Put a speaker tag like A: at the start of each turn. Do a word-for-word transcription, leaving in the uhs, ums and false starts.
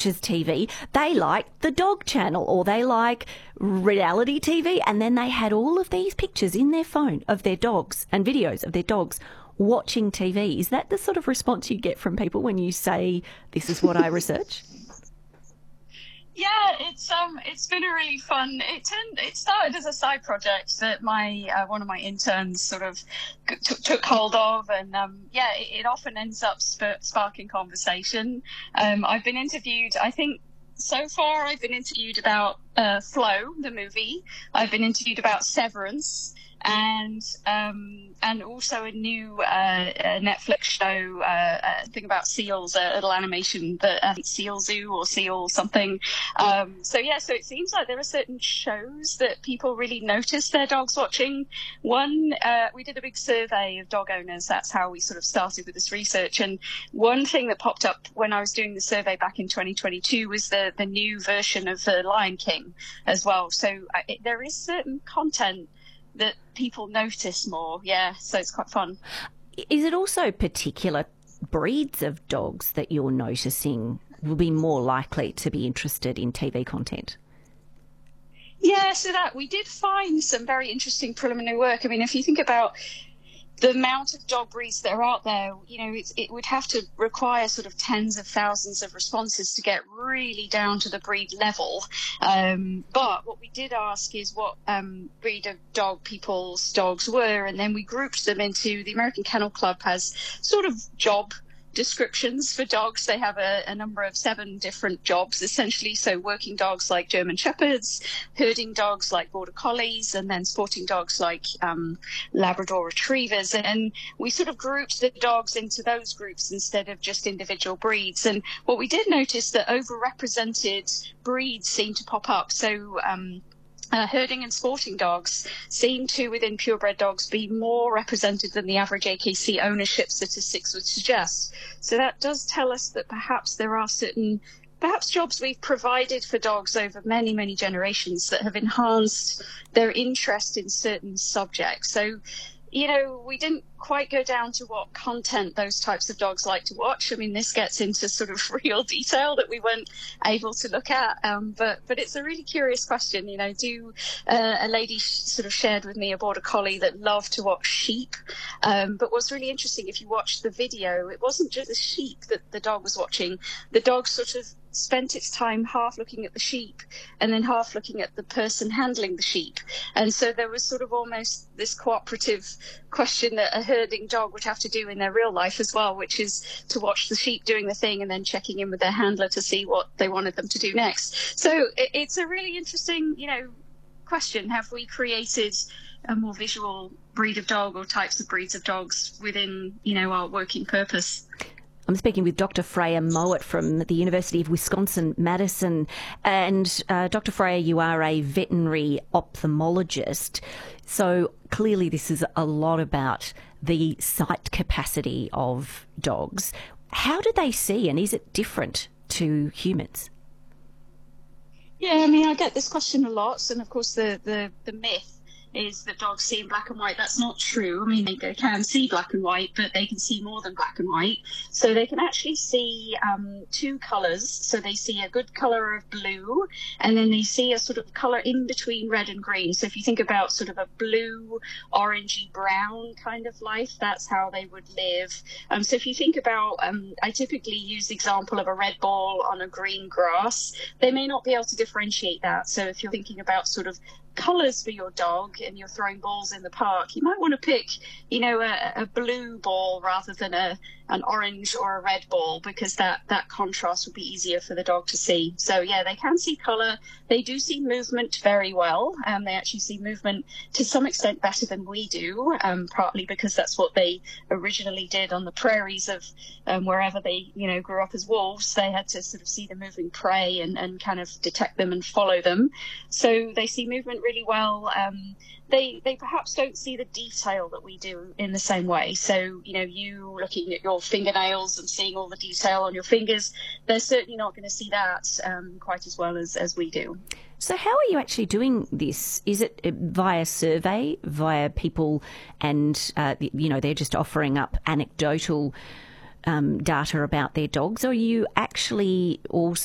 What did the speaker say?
A: watches T V, they like the dog channel or they like reality T V, and then they had all of these pictures in their phone of their dogs and videos of their dogs watching T V. Is that the sort of response you get from people when you say, this is what I research?
B: Yeah, it's um, it's been a really fun. It turned, it started as a side project that my uh, one of my interns sort of took, took hold of, and um, yeah, it, it often ends up sp- sparking conversation. Um, I've been interviewed, I think. So far, I've been interviewed about uh, Flow, the movie. I've been interviewed about Severance, and um, and also a new uh, a Netflix show, uh, a thing about seals, a little animation that uh, Seal Zoo or Seal something. Um, so yeah, so it seems like there are certain shows that people really notice their dogs watching. One, uh, we did a big survey of dog owners. That's how we sort of started with this research. And one thing that popped up when I was doing the survey back in twenty twenty-two was the the new version of The Lion King as well. So uh, it, there is certain content that people notice more. Yeah, so it's quite fun.
A: Is it also particular breeds of dogs that you're noticing will be more likely to be interested in T V content?
B: Yeah, so that we did find some very interesting preliminary work. I mean, if you think about the amount of dog breeds that are out there, you know, it's, it would have to require sort of tens of thousands of responses to get really down to the breed level. Um, but what we did ask is what um, breed of dog people's dogs were, and then we grouped them into, the American Kennel Club has sort of job descriptions for dogs. They have a, a number of seven different jobs, essentially. So working dogs like German Shepherds, herding dogs like Border Collies, and then sporting dogs like um, Labrador Retrievers. And we sort of grouped the dogs into those groups instead of just individual breeds. And what we did notice that overrepresented breeds seem to pop up. So um, Uh, herding and sporting dogs seem to, within purebred dogs, be more represented than the average A K C ownership statistics would suggest. So that does tell us that perhaps there are certain, perhaps jobs we've provided for dogs over many, many generations that have enhanced their interest in certain subjects. So, you know, we didn't quite go down to what content those types of dogs like to watch. I mean, this gets into sort of real detail that we weren't able to look at. Um, but but it's a really curious question. You know, do uh, a lady sh- sort of shared with me a Border Collie that loved to watch sheep. Um, but what's really interesting, if you watched the video, it wasn't just the sheep that the dog was watching. The dog sort of spent its time half looking at the sheep and then half looking at the person handling the sheep. And so there was sort of almost this cooperative question that a herding dog would have to do in their real life as well, which is to watch the sheep doing the thing and then checking in with their handler to see what they wanted them to do next. So it's a really interesting, you know, question. Have we created a more visual breed of dog or types of breeds of dogs within, you know, our working purpose?
A: I'm speaking with Doctor Freya Mowat from the University of Wisconsin-Madison. And uh, Doctor Freya, you are a veterinary ophthalmologist. So clearly this is a lot about the sight capacity of dogs. How do they see, and is it different to humans?
B: Yeah, I mean, I get this question a lot. And of course, the, the, the myth is that dogs see in black and white. That's not true. I mean, they, they can see black and white, but they can see more than black and white. So they can actually see um, two colours. So they see a good colour of blue, and then they see a sort of colour in between red and green. So if you think about sort of a blue, orangey brown kind of life, that's how they would live. Um, so if you think about, um, I typically use the example of a red ball on a green grass. They may not be able to differentiate that. So if you're thinking about sort of colours for your dog and you're throwing balls in the park, you might want to pick, you know, a, a blue ball rather than a an orange or a red ball, because that that contrast would be easier for the dog to see. So yeah, they can see colour. They do see movement very well. Um, they actually see movement to some extent better than we do, um, partly because that's what they originally did on the prairies of um, wherever they, you know, grew up as wolves. They had to sort of see the moving prey and, and kind of detect them and follow them. So they see movement really well. Um, they they perhaps don't see the detail that we do in the same way. So, you know, you looking at your fingernails and seeing all the detail on your fingers, they're certainly not going to see that um, quite as well as, as we do.
A: So how are you actually doing this? Is it via survey, via people and, uh, you know, they're just offering up anecdotal um, data about their dogs? Or are you actually also